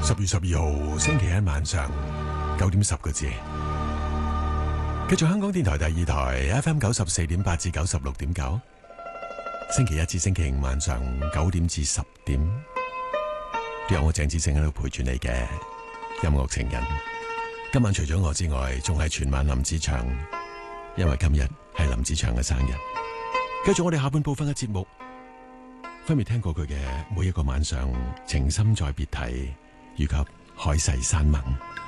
10月12號星期一晚上9:10，繼續香港電台第二台 FM 94.8至96.9，星期一至星期五晚上9點至10點，都有我鄭子誠喺度陪住你嘅音樂情人。今晚除咗我之外，仲係全晚林子祥，因為今日係林子祥嘅生日。繼續我哋下半部分嘅節目，分別聽過佢嘅每一個晚上，情深再別提，以及海誓山盟。